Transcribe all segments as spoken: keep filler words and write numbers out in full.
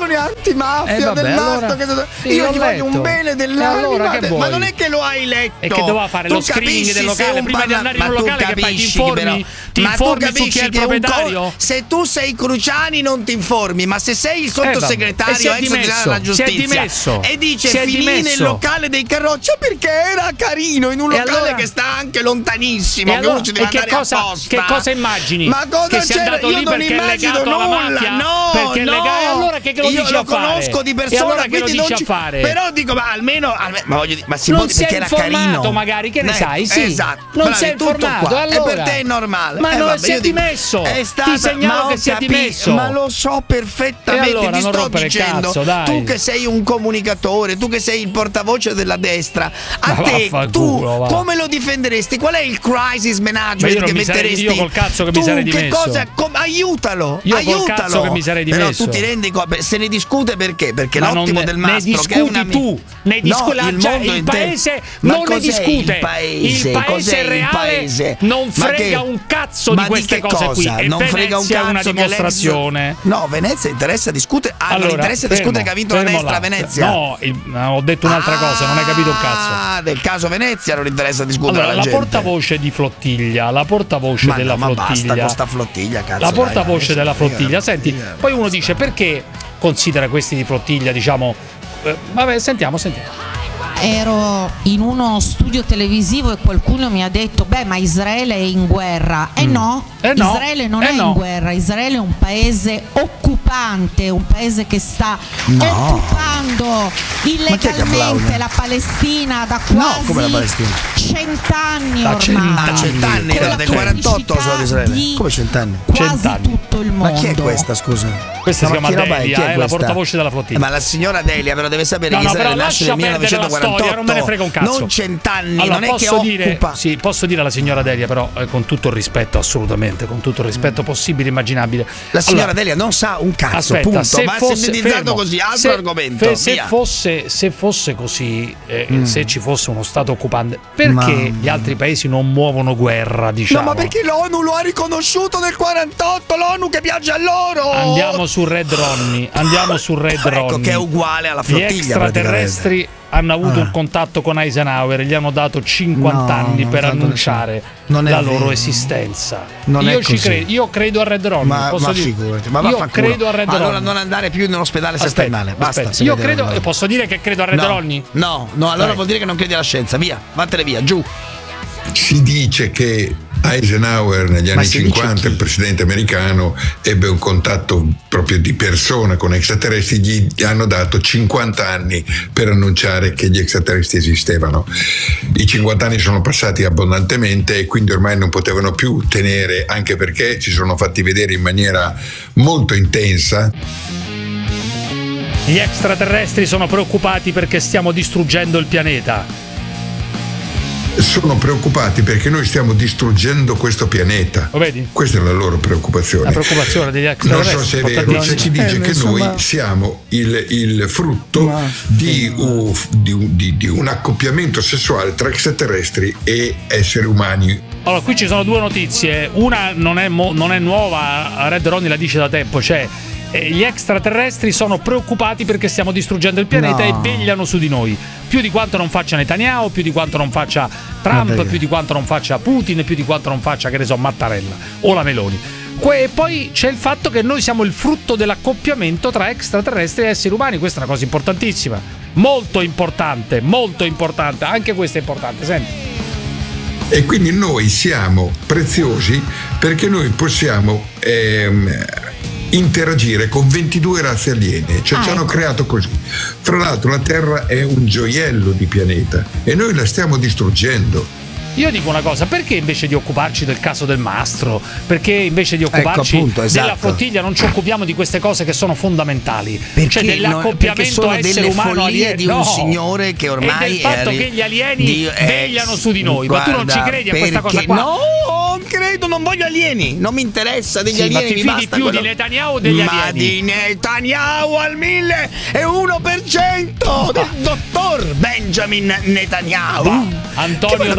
associazione antimafia Eh, vabbè, del allora- Nastro, che... sì, io l'ho gli voglio letto. un bene E dell'anima, allora che de- vuoi? ma non è che lo hai letto. E che doveva fare Tu lo screening capisci del se locale un prima di parla- andare in ma un tu locale che fai? Ti capisci informi, però- ti ma tu informi su capisci chi è il che un co- proprietario? se tu sei Cruciani non ti informi, ma se sei il vabbè. sottosegretario E si è ex titolare dimesso, della si è giustizia dimesso. e dice Si è finì dimesso. nel locale dei Carroccia perché era carino in un E locale allora? che sta anche lontanissimo, E che allora? uno ci deve E che andare cosa- apposta. che cosa immagini? Ma cosa Che sia c'era? andato Io lì non perché è immagino legato alla nulla, mafia? no, Perché è no. legato- e allora che lo io dici lo a fare? conosco di E persona, allora che lo quindi dici non a ci- fare? Però dico, ma almeno, almeno ma voglio dire, ma si Non può si è perché era informato, carino. magari, che ne Eh, sai, sì. Esatto. Non Bravi, si è tutto informato, qua. allora. E per te è normale. Ma Eh, non vabbè, si è io dico, dimesso. È Ti stata, segnalo ma che ho si è capito, dimesso. Ma lo so perfettamente, E allora ti non sto rompere dicendo. cazzo, dai. Tu che sei un comunicatore, tu che sei il portavoce della destra, a Ma te tu vaffanculo, va. come lo difenderesti? Qual è il crisis Ma management io non che mi sarei- metteresti? io col cazzo che mi tu sarei che dimesso. cosa com- aiutalo, Io col aiutalo. cazzo che mi sarei Però dimesso. tu ti rendi conto, se ne discute perché? Perché Ma l'ottimo non- del ne mastro che è discuti una tu, ne discu- no, il cioè, mondo il intero. paese Ma non ne cos'è discute. il paese, Il paese cos'è il reale paese? non Ma frega che- un cazzo ma di queste che cose qui. cosa? E non frega un Venezia è cazzo una che l'ex- dimostrazione. No, Venezia interessa discutere. Ah, non Allora, interessa fermo, discutere che ha vinto la fermo destra a là. Venezia. No, il- no, ho detto un'altra cosa, non hai capito un cazzo. Ah, del caso Venezia non interessa discutere Allora, alla la gente. portavoce di flottiglia, la portavoce ma della no, ma basta flottiglia. con sta flottiglia, cazzo. La dai, portavoce dai, della frega, flottiglia, senti, poi uno dice perché considera questi di flottiglia, diciamo, eh, vabbè, sentiamo, sentiamo. Ero in uno studio televisivo e qualcuno mi ha detto beh ma Israele è in guerra e Mm. no, Eh no, Israele non eh è no. in guerra, Israele è un paese occupante, un paese che sta No. occupando illegalmente applaude? la Palestina da No, quasi come la Palestina? cent'anni Da ormai. cent'anni. Ah, cent'anni, Con era la del quarantotto lo so di Israele. di Come cent'anni? Quasi Cent'anni. tutto il Ma mondo. chi è questa, scusa? Questa si Ma chiama chi roba è? Delia, Chi è è la questa? portavoce della flottiglia. Eh, Ma la signora Delia però deve sapere No, che no, Israele però nasce lascia nel perdere la millenovecentoquarantotto. storia, non me ne frega un cazzo. Non cent'anni, Allora, non è che posso occupa. dire, sì, posso dire alla signora Delia, però eh, con tutto il rispetto, assolutamente, con tutto il rispetto possibile e immaginabile. La signora Allora, Delia non sa un cazzo, aspetta, punto. se Ma fosse, sintetizzato fermo, così, altro se, argomento. fe- se, via. fosse, se fosse così, eh, Mm. se ci fosse uno stato occupante, perché Ma- gli altri paesi non muovono guerra, diciamo? No, ma perché l'ONU lo ha riconosciuto nel quarantotto, l'ONU che piace a loro. Andiamo su Red Ronnie, andiamo su Red Ronnie. Ecco che è uguale alla Gli flottiglia. extraterrestri hanno avuto Ah. un contatto con Eisenhower e gli hanno dato cinquanta No, anni non per tanto annunciare non è la vero. loro esistenza. Non io è ci così. credo, io credo a Red Ronnie. Ma, posso ma dire- figurati, ma io vaffanculo. credo a Red Allora Ronnie. non andare più nell'ospedale se stai Aspetta, male. Basta. aspetta. si Io vede, credo, no. posso dire che credo a Red no, Ronnie? No, no, allora Dai. vuol dire che non credi alla scienza. Via, vattene via, giù. Si dice che Eisenhower negli Ma anni si dice cinquanta, chi? il presidente americano, ebbe un contatto proprio di persona con extraterrestri, gli hanno dato cinquanta anni per annunciare che gli extraterrestri esistevano. I cinquanta anni sono passati abbondantemente e quindi ormai non potevano più tenere, anche perché si sono fatti vedere in maniera molto intensa. Gli extraterrestri sono preoccupati perché stiamo distruggendo il pianeta. Sono preoccupati perché noi stiamo distruggendo questo pianeta. Lo vedi? Questa è la loro preoccupazione. La preoccupazione degli Non extraterrestri. so se è vero, importantissima. se ci dice Eh, che insomma- noi siamo il, il frutto Ma- di, un- di un- di- di un accoppiamento sessuale tra extraterrestri e esseri umani. Allora, qui ci sono due notizie. Una non è, mo- non è nuova, Red Ronnie la dice da tempo, cioè eh, gli extraterrestri sono preoccupati perché stiamo distruggendo il pianeta No. e vegliano su di noi. Più di quanto non faccia Netanyahu, più di quanto non faccia Trump, Vabbè. più di quanto non faccia Putin, più di quanto non faccia, che ne so, Mattarella o la Meloni. Que- E poi c'è il fatto che noi siamo il frutto dell'accoppiamento tra extraterrestri e esseri umani. Questa è una cosa importantissima. Molto importante, molto importante. Anche questa è importante, senti. E quindi noi siamo preziosi perché noi possiamo ehm, interagire con ventidue razze aliene, cioè Ah, ci hanno ecco. creato così. Fra l'altro la Terra è un gioiello di pianeta e noi la stiamo distruggendo. Io dico una cosa, perché invece di occuparci del caso del mastro, perché invece di occuparci Ecco, appunto, esatto. della flottiglia non ci occupiamo di queste cose che sono fondamentali? Perché, cioè non- perché dell'accoppiamento sono essere delle umano follie alieno di un no. signore che ormai e del fatto è arri- che gli alieni di- eh, vegliano su di noi, ma tu non ci guarda, credi a questa cosa perché- qua? No, non credo, non voglio alieni, non mi interessa degli Sì, ma alieni. ti mi fidi basta più quello- di Netanyahu o degli ma alieni? di Netanyahu al mille e uno per cento del dottor Benjamin Netanyahu. Va, Antonio Che da cavolo, se- Benevento.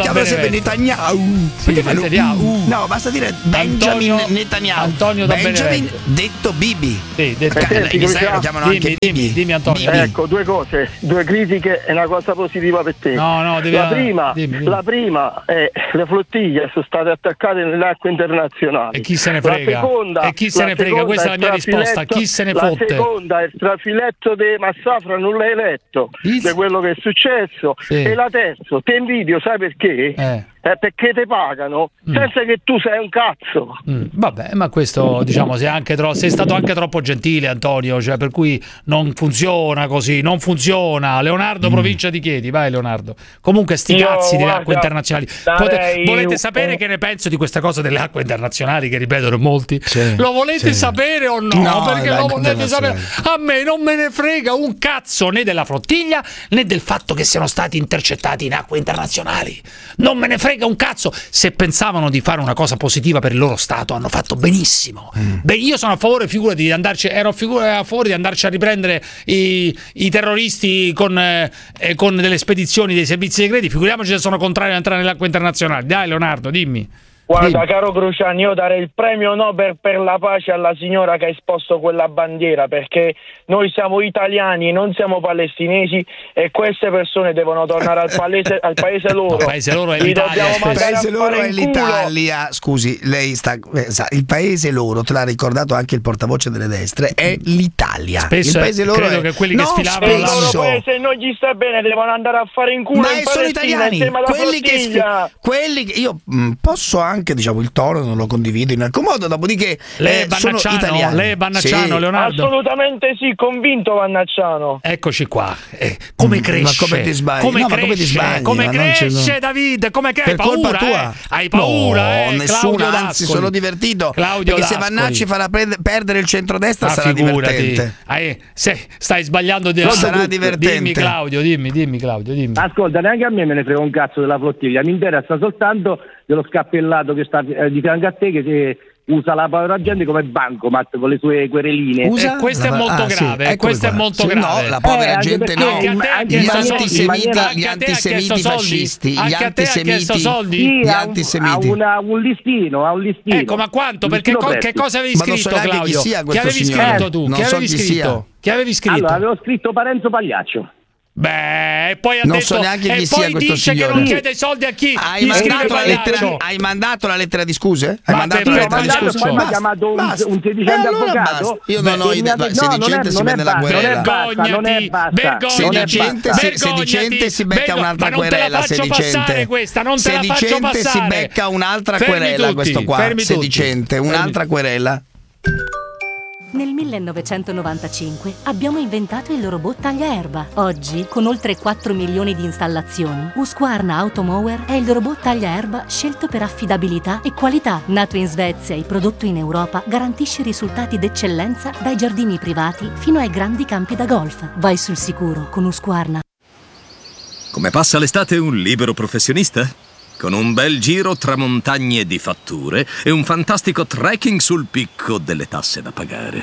Netanyahu. Sì, Netanyahu. No, basta dire Benjamin Antonio- Netanyahu. Antonio da Benjamin Benevento. detto Bibi. Sì, detto- Perché Senti, in Israele lo Cristiano, chiamano dimmi, anche dimmi, Bibi. dimmi, Antonio. Bibi. Ecco, due cose, due critiche e una cosa positiva per te. No, no, devi- la prima, dimmi, dimmi. la prima è le flottiglie sono state attaccate nelle acque internazionali. E chi se ne La frega? seconda- E chi se la ne frega? seconda Questa è la mia il risposta. trafiletto- Chi se ne la fotte? seconda è il trafiletto di Massafra, non l'hai letto Il- di quello che è successo. Sì. E la terza, ti invidio, sai perché? Eh. È perché ti pagano senza che tu sei un cazzo. Mm, vabbè, ma questo diciamo sei, anche tro- sei stato anche troppo gentile, Antonio, cioè per cui non funziona così, non funziona. Leonardo, provincia di Chieti, vai Leonardo. Comunque sti Io, cazzi delle guarda, acque internazionali. darei Pote- volete un- sapere che ne penso di questa cosa delle acque internazionali che ripetono molti? Sì, lo volete sì. sapere o no? No, Perché le lo acque volete sapere? internazionali. A me non me ne frega un cazzo né della flottiglia né del fatto che siano stati intercettati in acque internazionali. Non me ne frega un cazzo. Se pensavano di fare una cosa positiva per il loro Stato, hanno fatto benissimo. Mm. Beh, io sono a favore, figurati, di andarci, ero figura- a favore di andarci a riprendere i, i terroristi con, eh, eh, con delle spedizioni dei servizi segreti. Figuriamoci se sono contrario a entrare nelle acque internazionali. Dai, Leonardo, dimmi. Guarda, caro Cruciani, io darei il premio Nobel per la pace alla signora che ha esposto quella bandiera, perché noi siamo italiani, non siamo palestinesi, e queste persone devono tornare al, palese, al paese loro. Il paese loro è Li l'Italia, dobbiamo spesso. Il mandare paese a loro fare è in culo. l'Italia. Scusi, lei sta. eh, sa, il paese loro, te l'ha ricordato anche il portavoce delle destre, è l'Italia. Spesso il paese loro credo è... che quelli che no, sfilavano E il loro spesso. paese non gli sta bene, devono andare a fare in culo Ma in sono Palestina italiani, insieme alla quelli che, flottiglia. sfi- quelli che io mh, posso anche, diciamo, il tono non lo condivido in alcun modo, dopodiché Lei è eh, sono Vannacciano, italiani. lei è Vannacciano, Sì. Leonardo. Assolutamente sì, convinto Vannacciano. Eccoci qua. Eh, come Mm, cresce? ma come ti sbagli? Come No, ma cresce? come ti sbagli? Come Ma non c'è- cresce, David? Come che hai Per colpa paura? tua? Eh? Hai paura? No, eh? nessuno, Claudio anzi D'Ascoli. sono divertito. Claudio perché se D'Ascoli. Vannacci farà pre- perdere il centrodestra Ah, sarà figurati. divertente. Eh, se- stai sbagliando di Sarà divertente. Dimmi Claudio, dimmi, dimmi Claudio, dimmi. Ascolta, neanche a me me ne frega un cazzo della flottiglia, mi interessa soltanto dello scappellato che sta eh, di fianco a te, che si usa la povera gente come bancomat con le sue quereline. Usa? Eh, questo è La- molto ah, sì, grave, eccomi questo è qua. molto Sì, grave. No, la povera Eh, anche gente perché no. Anche a te ha Gli chiesto soldi. antisemiti, Anche a gli te ha chiesto antisemiti soldi. fascisti, gli Anche a te ha chiesto antisemiti. soldi. Sì, Gli ha un, antisemiti. ha una- un listino, ha un listino. Ecco, ma quanto? Un Perché listino co- che prezzi. cosa avevi Ma non so scritto, neanche chi Claudio? sia Che questo avevi signore. scritto tu? Non Che so avevi chi sia. scritto? Che avevi scritto? Allora, avevo scritto Parenzo Pagliaccio. Beh, e poi ha Non detto so neanche chi e sia poi questo dice che signore. non chiede soldi a chi? Hai Chi scrive mandato, la lettera, Pagliaccio? hai mandato la lettera di scuse? Hai Ma mandato per- la per lettera di mandato, scuse? poi mi ha chiamato un- un sedicente Eh, allora avvocato. basta. Io non Beh, ho che mi idea. ha detto- no, Sedicente non si è- vede la non è querela. basta, non è Vergognati, basta. vergognati, Sedicente, se- vergognati, sedicente si becca vergo- un'altra ma non te la querela, faccio sedicente. passare questa, non te la faccio Sedicente si passare. becca un'altra Fermi querela, tutti, questo qua. fermi tutti. Sedicente, un'altra querela. Nel millenovecentonovantacinque abbiamo inventato il robot tagliaerba. Oggi, con oltre quattro milioni di installazioni, Husqvarna Automower è il robot tagliaerba scelto per affidabilità e qualità. Nato in Svezia e prodotto in Europa, garantisce risultati d'eccellenza dai giardini privati fino ai grandi campi da golf. Vai sul sicuro con Husqvarna. Come passa l'estate un libero professionista? Con un bel giro tra montagne di fatture e un fantastico trekking sul picco delle tasse da pagare.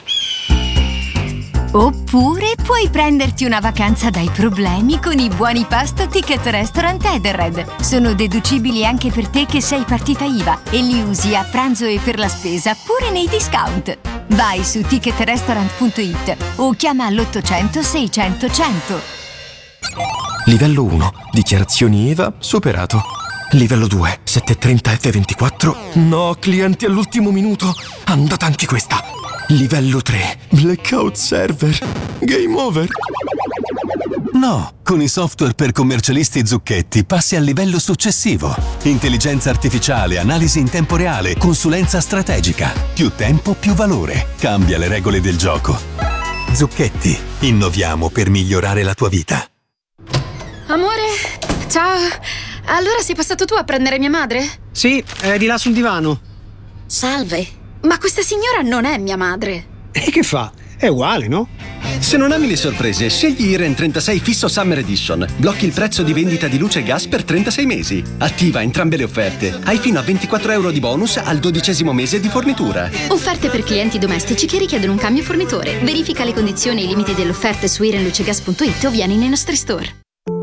Oppure puoi prenderti una vacanza dai problemi con i buoni pasto Ticket Restaurant Edenred. Sono deducibili anche per te che sei partita I V A e li usi a pranzo e per la spesa pure nei discount. Vai su ticket restaurant punto it o chiama all'ottocento seicento cento. Livello uno. Dichiarazioni I V A superato. Livello due. settecentotrenta effe ventiquattro. No, clienti all'ultimo minuto. Andata anche questa. Livello tre. Blackout server. Game over. No, con i software per commercialisti Zucchetti passi al livello successivo. Intelligenza artificiale, analisi in tempo reale, consulenza strategica. Più tempo, più valore. Cambia le regole del gioco. Zucchetti. Innoviamo per migliorare la tua vita. Amore, ciao. Allora sei passato tu a prendere mia madre? Sì, è di là sul divano. Salve, ma questa signora non è mia madre. E che fa? È uguale, no? Se non ami le sorprese, scegli Iren trentasei Fisso Summer Edition. Blocchi il prezzo di vendita di luce e gas per trentasei mesi. Attiva entrambe le offerte. Hai fino a ventiquattro euro di bonus al dodicesimo mese di fornitura. Offerte per clienti domestici che richiedono un cambio fornitore. Verifica le condizioni e i limiti dell'offerta su irenlucegas punto it o vieni nei nostri store.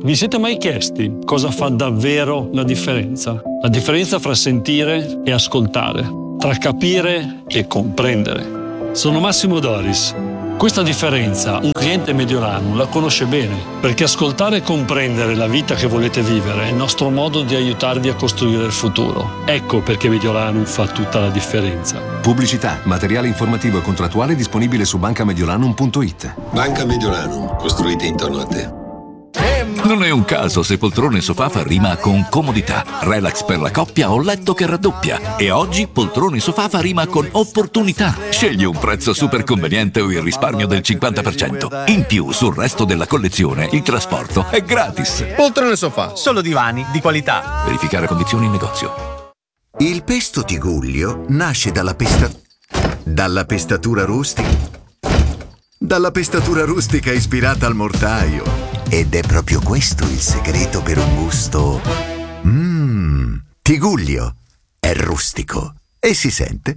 Vi siete mai chiesti cosa fa davvero la differenza? La differenza fra sentire e ascoltare, tra capire e comprendere. Sono Massimo Doris. Questa differenza un cliente mediolano la conosce bene, perché ascoltare e comprendere la vita che volete vivere è il nostro modo di aiutarvi a costruire il futuro. Ecco perché Mediolanum fa tutta la differenza. Pubblicità, materiale informativo e contrattuale disponibile su banca mediolanum punto it. Banca Mediolanum, costruite intorno a te. Non è un caso se poltrone sofà fa rima con comodità, relax per la coppia o letto che raddoppia. E oggi poltrone sofà fa rima con opportunità. Scegli un prezzo super conveniente o il risparmio del cinquanta per cento. In più, sul resto della collezione, il trasporto è gratis. Poltrone sofà, solo divani di qualità. Verificare condizioni in negozio. Il pesto Tigullio nasce dalla pesta... dalla pestatura rustica. Dalla pestatura rustica ispirata al mortaio. Ed è proprio questo il segreto per un gusto... Mmm, Tigullio. È rustico. E si sente.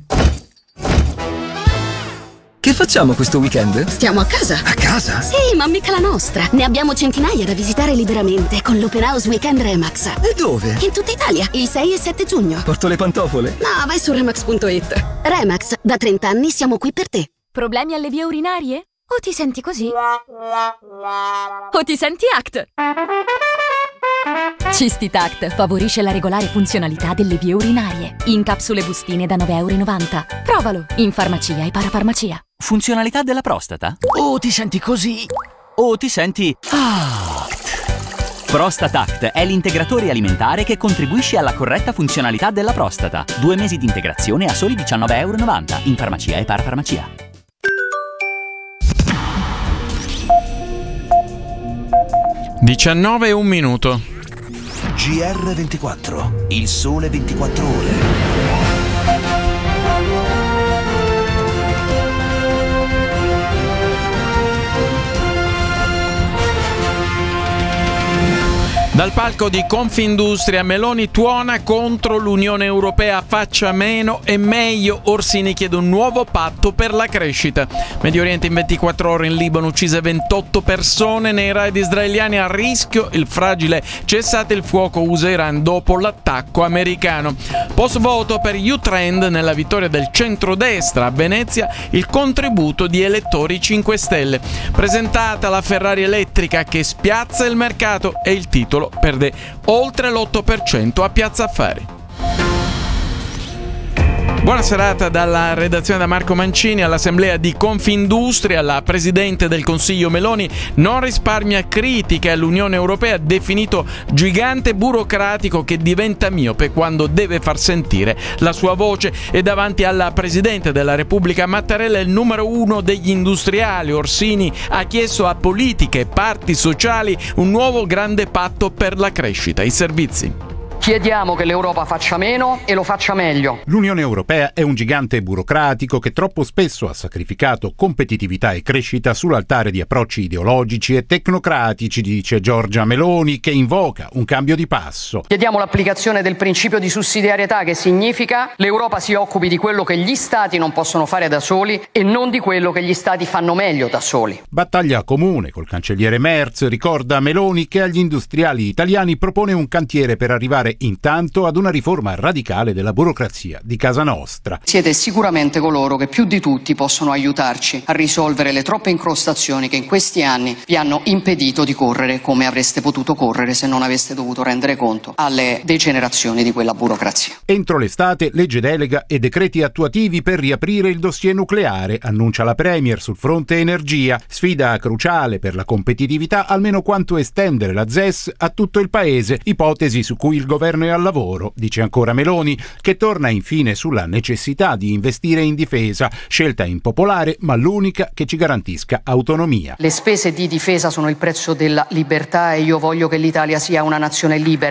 Che facciamo questo weekend? Stiamo a casa. A casa? Sì, ma mica la nostra. Ne abbiamo centinaia da visitare liberamente con l'Open House Weekend Remax. E dove? In tutta Italia, il sei e sette giugno. Porto le pantofole? No, vai su remax punto it. Remax, da trenta anni siamo qui per te. Problemi alle vie urinarie? O ti senti così? O ti senti A C T? Cistitact favorisce la regolare funzionalità delle vie urinarie. In capsule bustine da nove e novanta euro. Provalo in farmacia e parafarmacia. Funzionalità della prostata? O ti senti così? O ti senti A C T? Prostatact è l'integratore alimentare che contribuisce alla corretta funzionalità della prostata. Due mesi di integrazione a soli diciannove e novanta euro in farmacia e parafarmacia. diciannove e un minuto. G R ventiquattro, il sole ventiquattro ore. Dal palco di Confindustria, Meloni tuona contro l'Unione Europea, faccia meno e meglio. Orsini chiede un nuovo patto per la crescita. Medio Oriente in ventiquattro ore, in Libano uccise ventotto persone, nei raid israeliani a rischio il fragile cessate il fuoco U S A Iran dopo l'attacco americano. Post voto per U-Trend nella vittoria del centrodestra a Venezia, il contributo di elettori cinque Stelle. Presentata la Ferrari elettrica che spiazza il mercato e il titolo perde oltre l'otto per cento a Piazza Affari. Buona serata dalla redazione da Marco Mancini. All'assemblea di Confindustria la Presidente del Consiglio Meloni non risparmia critiche all'Unione Europea, definito gigante burocratico che diventa miope quando deve far sentire la sua voce, e davanti alla Presidente della Repubblica Mattarella, il numero uno degli industriali Orsini ha chiesto a politiche e parti sociali un nuovo grande patto per la crescita, i servizi. Chiediamo che l'Europa faccia meno e lo faccia meglio. L'Unione Europea è un gigante burocratico che troppo spesso ha sacrificato competitività e crescita sull'altare di approcci ideologici e tecnocratici, dice Giorgia Meloni, che invoca un cambio di passo. Chiediamo l'applicazione del principio di sussidiarietà, che significa l'Europa si occupi di quello che gli Stati non possono fare da soli e non di quello che gli Stati fanno meglio da soli. Battaglia comune col cancelliere Merz, ricorda Meloni, che agli industriali italiani propone un cantiere per arrivare intanto ad una riforma radicale della burocrazia di casa nostra. Siete sicuramente coloro che più di tutti possono aiutarci a risolvere le troppe incrostazioni che in questi anni vi hanno impedito di correre come avreste potuto correre se non aveste dovuto rendere conto alle degenerazioni di quella burocrazia. Entro l'estate legge delega e decreti attuativi per riaprire il dossier nucleare, annuncia la Premier sul fronte energia, sfida cruciale per la competitività, almeno quanto estendere la Z E S a tutto il paese, ipotesi su cui il governo è al lavoro, dice ancora Meloni, che torna infine sulla necessità di investire in difesa, scelta impopolare ma l'unica che ci garantisca autonomia. Le spese di difesa sono il prezzo della libertà e io voglio che l'Italia sia una nazione libera.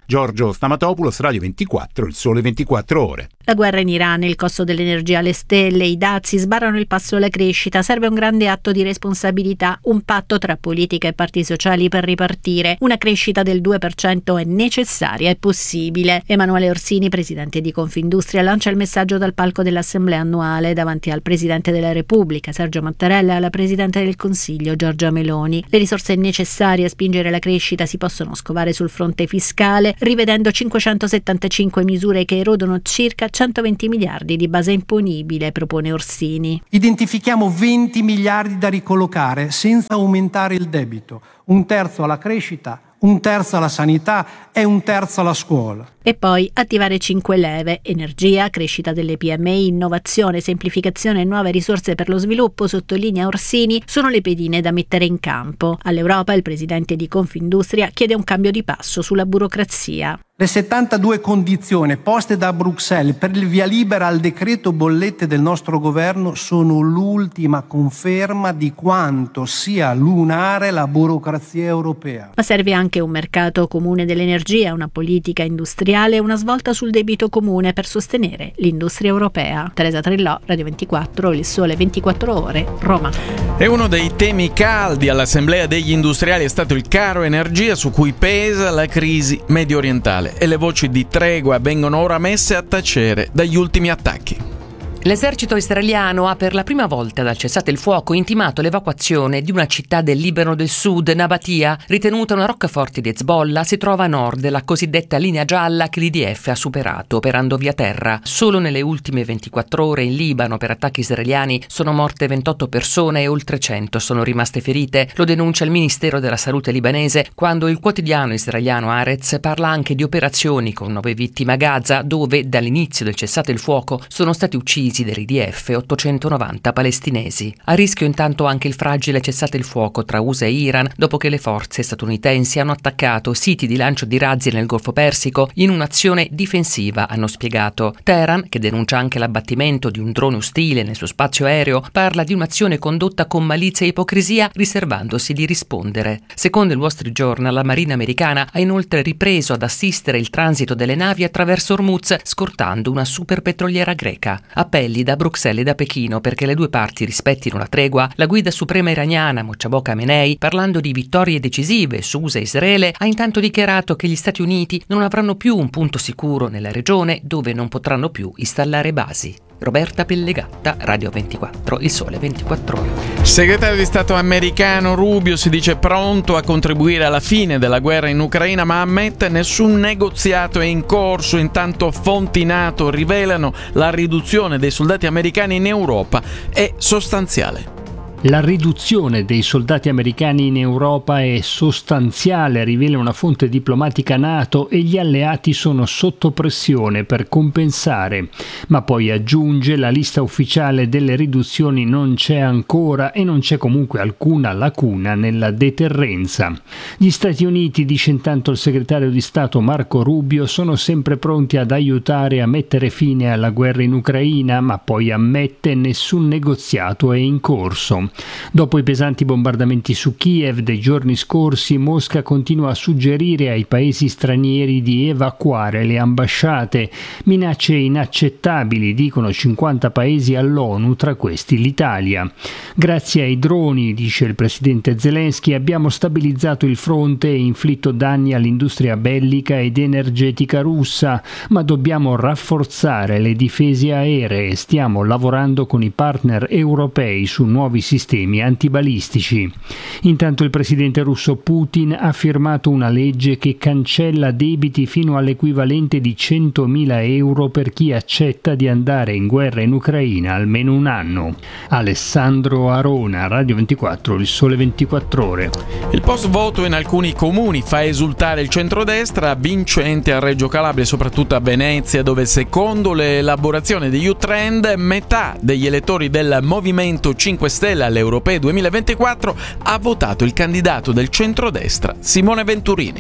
Giorgio Stamatopoulos, Radio ventiquattro, Il Sole ventiquattro Ore. La guerra in Iran, il costo dell'energia alle stelle, i dazi sbarrano il passo alla crescita. Serve un grande atto di responsabilità, un patto tra politica e parti sociali per ripartire. Una crescita del due per cento è necessaria e possibile. Emanuele Orsini, presidente di Confindustria, lancia il messaggio dal palco dell'Assemblea annuale davanti al Presidente della Repubblica, Sergio Mattarella, e alla Presidente del Consiglio, Giorgia Meloni. Le risorse necessarie a spingere la crescita si possono scovare sul fronte fiscale, rivedendo cinquecentosettantacinque misure che erodono circa centoventi miliardi di base imponibile, propone Orsini. Identifichiamo venti miliardi da ricollocare senza aumentare il debito, un terzo alla crescita, un terzo alla sanità e un terzo alla scuola. E poi attivare cinque leve: energia, crescita delle P M I, innovazione, semplificazione e nuove risorse per lo sviluppo, sottolinea Orsini, sono le pedine da mettere in campo. All'Europa il presidente di Confindustria chiede un cambio di passo sulla burocrazia. Le settantadue condizioni poste da Bruxelles per il via libera al decreto bollette del nostro governo sono l'ultima conferma di quanto sia lunare la burocrazia europea. Ma serve anche un mercato comune dell'energia, una politica industriale e una svolta sul debito comune per sostenere l'industria europea. Teresa Trillò, Radio ventiquattro, Il Sole ventiquattro Ore, Roma. E uno dei temi caldi all'Assemblea degli Industriali è stato il caro energia, su cui pesa la crisi medio orientale, e le voci di tregua vengono ora messe a tacere dagli ultimi attacchi. L'esercito israeliano ha per la prima volta dal cessate il fuoco intimato l'evacuazione di una città del Libano del Sud, Nabatia, ritenuta una roccaforte di Hezbollah. Si trova a nord della cosiddetta linea gialla che l'I D F ha superato operando via terra. Solo nelle ultime ventiquattro ore in Libano per attacchi israeliani sono morte ventotto persone e oltre cento sono rimaste ferite. Lo denuncia il Ministero della Salute libanese, quando il quotidiano israeliano Haaretz parla anche di operazioni con nove vittime a Gaza, dove dall'inizio del cessate il fuoco sono stati uccisi dell'I D F ottocentonovanta palestinesi. A rischio intanto anche il fragile cessate il fuoco tra U S A e Iran, dopo che le forze statunitensi hanno attaccato siti di lancio di razzi nel Golfo Persico in un'azione difensiva, hanno spiegato. Teheran, che denuncia anche l'abbattimento di un drone ostile nel suo spazio aereo, parla di un'azione condotta con malizia e ipocrisia, riservandosi di rispondere. Secondo il Wall Street Journal, la Marina americana ha inoltre ripreso ad assistere il transito delle navi attraverso Hormuz, scortando una superpetroliera greca. Appelli da Bruxelles e da Pechino perché le due parti rispettino la tregua. La guida suprema iraniana Mojtaba Khamenei, parlando di vittorie decisive su U S A e Israele, ha intanto dichiarato che gli Stati Uniti non avranno più un punto sicuro nella regione dove non potranno più installare basi. Roberta Pellegatta, Radio ventiquattro, Il Sole ventiquattro Ore. Segretario di Stato americano Rubio si dice pronto a contribuire alla fine della guerra in Ucraina, ma ammette nessun negoziato è in corso. Intanto fonti NATO rivelano la riduzione dei soldati americani in Europa è sostanziale. La riduzione dei soldati americani in Europa è sostanziale, rivela una fonte diplomatica NATO, e gli alleati sono sotto pressione per compensare. Ma poi aggiunge: la lista ufficiale delle riduzioni non c'è ancora e non c'è comunque alcuna lacuna nella deterrenza. Gli Stati Uniti, dice intanto il segretario di Stato Marco Rubio, sono sempre pronti ad aiutare a mettere fine alla guerra in Ucraina, ma poi ammette nessun negoziato è in corso. Dopo i pesanti bombardamenti su Kiev dei giorni scorsi, Mosca continua a suggerire ai paesi stranieri di evacuare le ambasciate. Minacce inaccettabili, dicono cinquanta paesi all'ONU, tra questi l'Italia. Grazie ai droni, dice il presidente Zelensky, abbiamo stabilizzato il fronte e inflitto danni all'industria bellica ed energetica russa, ma dobbiamo rafforzare le difese aeree. Stiamo lavorando con i partner europei su nuovi sistemi sistemi antibalistici. Intanto il presidente russo Putin ha firmato una legge che cancella debiti fino all'equivalente di centomila euro per chi accetta di andare in guerra in Ucraina almeno un anno. Alessandro Arona, Radio ventiquattro, Il Sole ventiquattro Ore. Il post voto in alcuni comuni fa esultare il centrodestra, vincente a Reggio Calabria e soprattutto a Venezia, dove secondo l'elaborazione di U-Trend metà degli elettori del Movimento cinque Stelle alle Europee duemilaventiquattro ha votato il candidato del centrodestra Simone Venturini.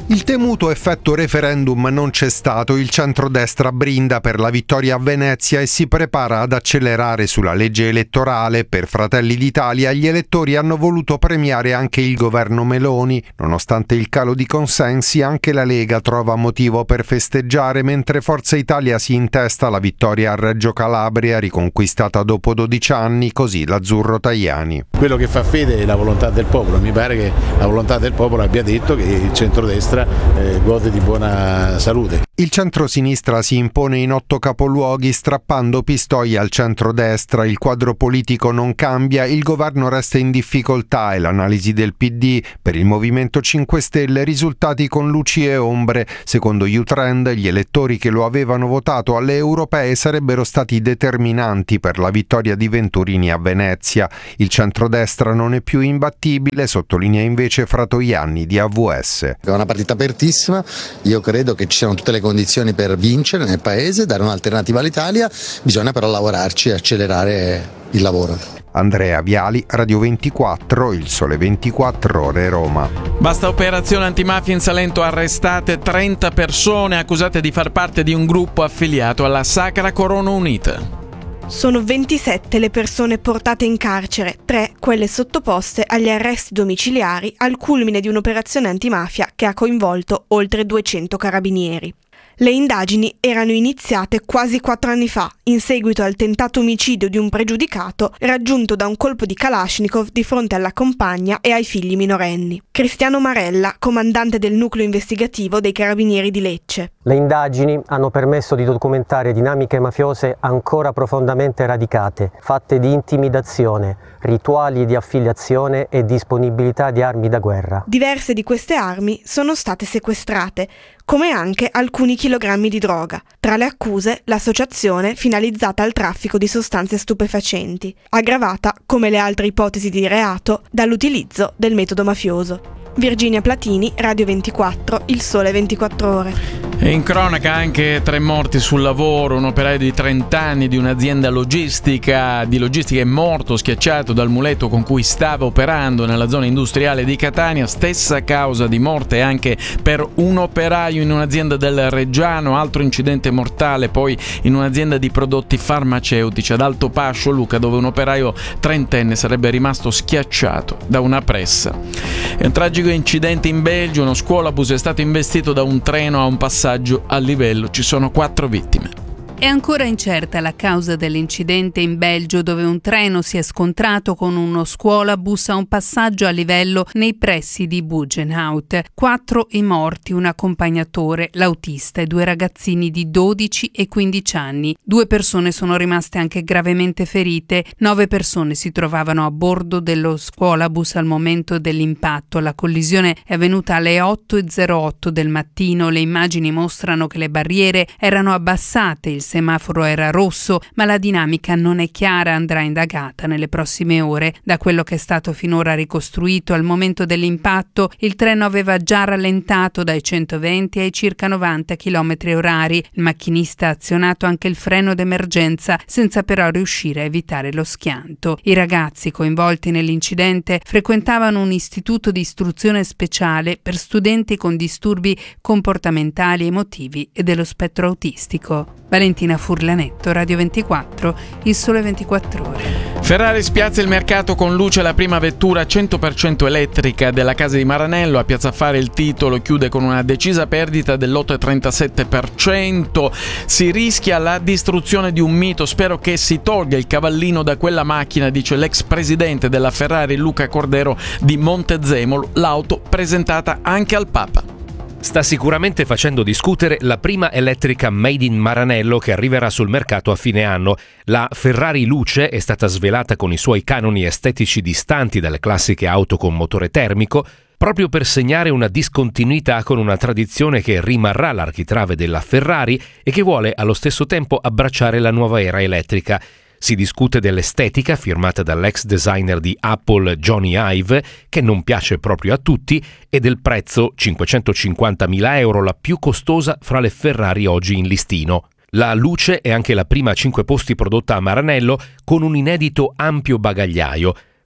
Il temuto effetto referendum non c'è stato, il centrodestra brinda per la vittoria a Venezia e si prepara ad accelerare sulla legge elettorale. Per Fratelli d'Italia gli elettori hanno voluto premiare anche il governo Meloni. Nonostante il calo di consensi, anche la Lega trova motivo per festeggiare, mentre Forza Italia si intesta la vittoria a Reggio Calabria, riconquistata dopo dodici anni, così l'azzurro Tajani. Quello che fa fede è la volontà del popolo, mi pare che la volontà del popolo abbia detto che il centrodestra Eh, gode di buona salute. Il centrosinistra si impone in otto capoluoghi strappando pistoi al centrodestra. Il quadro politico non cambia, il governo resta in difficoltà e l'analisi del P D. Per il Movimento cinque Stelle risultati con luci e ombre. Secondo U-Trend gli elettori che lo avevano votato alle europee sarebbero stati determinanti per la vittoria di Venturini a Venezia. Il centrodestra non è più imbattibile, sottolinea invece Fratoianni di A V S. È una partita apertissima, io credo che ci siano tutte le condizioni per vincere nel paese, dare un'alternativa all'Italia, bisogna però lavorarci e accelerare il lavoro. Andrea Viali, Radio ventiquattro, Il Sole ventiquattro Ore, Roma. Basta operazione antimafia in Salento, arrestate trenta persone accusate di far parte di un gruppo affiliato alla Sacra Corona Unita. Sono ventisette le persone portate in carcere, tre quelle sottoposte agli arresti domiciliari al culmine di un'operazione antimafia che ha coinvolto oltre duecento carabinieri. Le indagini erano iniziate quasi quattro anni fa, in seguito al tentato omicidio di un pregiudicato raggiunto da un colpo di Kalashnikov di fronte alla compagna e ai figli minorenni. Cristiano Marella, comandante del nucleo investigativo dei Carabinieri di Lecce. Le indagini hanno permesso di documentare dinamiche mafiose ancora profondamente radicate, fatte di intimidazione, rituali di affiliazione e disponibilità di armi da guerra. Diverse di queste armi sono state sequestrate, come anche alcuni chilogrammi di droga. Tra le accuse, l'associazione finalizzata al traffico di sostanze stupefacenti, aggravata, come le altre ipotesi di reato, dall'utilizzo del metodo mafioso. Virginia Platini, Radio ventiquattro, Il Sole ventiquattro Ore. E in cronaca anche tre morti sul lavoro, un operaio di trenta anni di un'azienda logistica di logistica è morto schiacciato dal muletto con cui stava operando nella zona industriale di Catania, stessa causa di morte anche per un operaio in un'azienda del Reggiano, altro incidente mortale poi in un'azienda di prodotti farmaceutici ad Altopascio, Luca, dove un operaio trentenne sarebbe rimasto schiacciato da una pressa. È un tragico incidente in Belgio, uno scuolabus è stato investito da un treno a un passaggio a livello, ci sono quattro vittime. È ancora incerta la causa dell'incidente in Belgio, dove un treno si è scontrato con uno scuolabus a un passaggio a livello nei pressi di Bugenhout. Quattro i morti, un accompagnatore, l'autista e due ragazzini di dodici e quindici anni. Due persone sono rimaste anche gravemente ferite. Nove persone si trovavano a bordo dello scuolabus al momento dell'impatto. La collisione è avvenuta alle otto e zero otto del mattino. Le immagini mostrano che le barriere erano abbassate, il semaforo era rosso, ma la dinamica non è chiara, andrà indagata nelle prossime ore. Da quello che è stato finora ricostruito, al momento dell'impatto il treno aveva già rallentato dai centoventi ai circa novanta chilometri orari. Il macchinista ha azionato anche il freno d'emergenza, senza però riuscire a evitare lo schianto. I ragazzi coinvolti nell'incidente frequentavano un istituto di istruzione speciale per studenti con disturbi comportamentali, emotivi e dello spettro autistico. Valentina Furlanetto, Radio ventiquattro, Il Sole ventiquattro Ore. Ferrari spiazza il mercato con luce la prima vettura cento per cento elettrica della casa di Maranello. A Piazza Affari il titolo chiude con una decisa perdita dell'otto virgola trentasette per cento. Si rischia la distruzione di un mito. Spero che si tolga il cavallino da quella macchina, dice l'ex presidente della Ferrari Luca Cordero di Montezemolo, l'auto presentata anche al Papa. Sta sicuramente facendo discutere la prima elettrica made in Maranello che arriverà sul mercato a fine anno. La Ferrari Luce è stata svelata con i suoi canoni estetici distanti dalle classiche auto con motore termico, proprio per segnare una discontinuità con una tradizione che rimarrà l'architrave della Ferrari e che vuole allo stesso tempo abbracciare la nuova era elettrica. Si discute dell'estetica firmata dall'ex designer di Apple Johnny Ive, che non piace proprio a tutti, e del prezzo, cinquecentocinquantamila euro, la più costosa fra le Ferrari oggi in listino. La Luce è anche la prima a cinque posti prodotta a Maranello con un inedito ampio bagagliaio.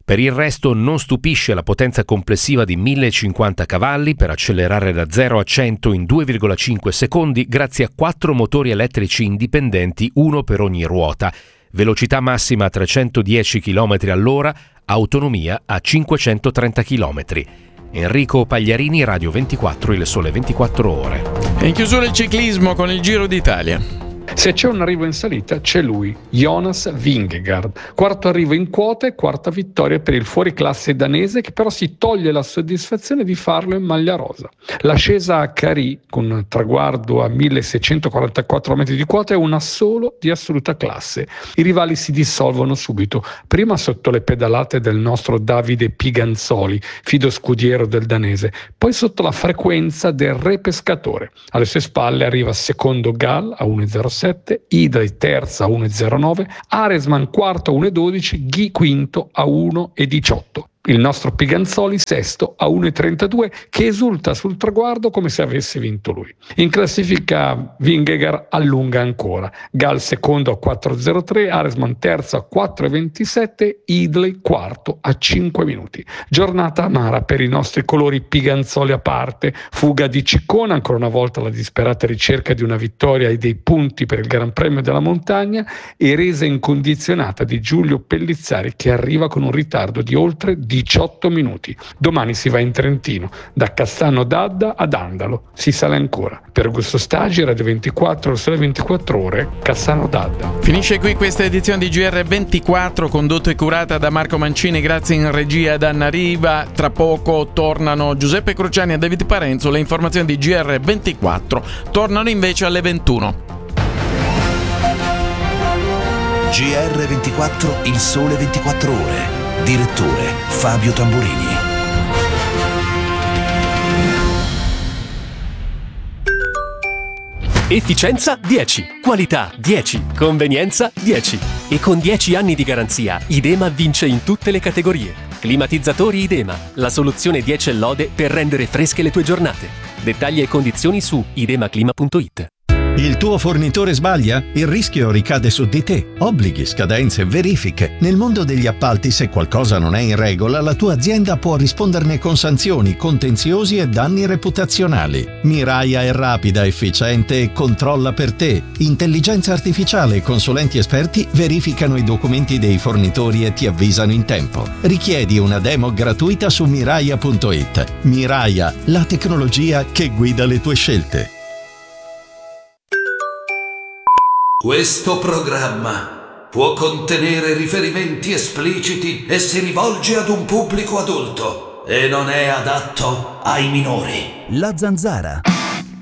Per il resto non stupisce la potenza complessiva di mille cinquanta cavalli per accelerare da zero a cento in due virgola cinque secondi grazie a quattro motori elettrici indipendenti, uno per ogni ruota, velocità massima a trecentodieci chilometri all'ora, autonomia a cinquecentotrenta chilometri. Enrico Pagliarini, Radio ventiquattro, Il Sole ventiquattro Ore. E in chiusura il ciclismo con il Giro d'Italia. Se c'è un arrivo in salita, c'è lui, Jonas Vingegaard. Quarto arrivo in quota e quarta vittoria per il fuoriclasse danese, che però si toglie la soddisfazione di farlo in maglia rosa. L'ascesa a Carì, con un traguardo a milleseicentoquarantaquattro metri di quota, è una solo di assoluta classe. I rivali si dissolvono subito, prima sotto le pedalate del nostro Davide Piganzoli, fido scudiero del danese, poi sotto la frequenza del re pescatore. Alle sue spalle arriva secondo Gall a uno virgola zero sette, Idrey terza a uno virgola zero nove, Aresman quarto a uno virgola dodici, Ghi quinto a uno virgola diciotto. Il nostro Piganzoli sesto a uno virgola trentadue, che esulta sul traguardo come se avesse vinto lui. In classifica Vingegaard allunga ancora, Gall secondo a quattro virgola zero tre, Aresman terzo a quattro virgola ventisette, Idley quarto a cinque minuti. Giornata amara per i nostri colori Piganzoli a parte, fuga di Ciccone, ancora una volta la disperata ricerca di una vittoria e dei punti per il Gran Premio della Montagna, e resa incondizionata di Giulio Pellizzari, che arriva con un ritardo di oltre diciotto minuti. Domani si va in Trentino, da Cassano d'Adda ad Andalo. Si sale ancora. Per Augusto Stagi, Radio ventiquattro, Il Sole ventiquattro Ore, Cassano d'Adda. Finisce qui questa edizione di G R ventiquattro, condotta e curata da Marco Mancini, grazie in regia ad Anna Riva. Tra poco tornano Giuseppe Cruciani e David Parenzo. Le informazioni di G R ventiquattro tornano invece alle ventuno. G R ventiquattro, Il Sole ventiquattro Ore. Direttore Fabio Tamburini. Efficienza dieci, qualità dieci, convenienza dieci. E con dieci anni di garanzia, Idema vince in tutte le categorie. Climatizzatori Idema, la soluzione dieci e lode per rendere fresche le tue giornate. Dettagli e condizioni su idemaclima punto it. Il tuo fornitore sbaglia? Il rischio ricade su di te. Obblighi, scadenze, verifiche. Nel mondo degli appalti, se qualcosa non è in regola, la tua azienda può risponderne con sanzioni, contenziosi e danni reputazionali. Miraia è rapida, efficiente e controlla per te. Intelligenza artificiale e consulenti esperti verificano i documenti dei fornitori e ti avvisano in tempo. Richiedi una demo gratuita su miraia punto it. Miraia, la tecnologia che guida le tue scelte. Questo programma può contenere riferimenti espliciti e si rivolge ad un pubblico adulto e non è adatto ai minori. La Zanzara.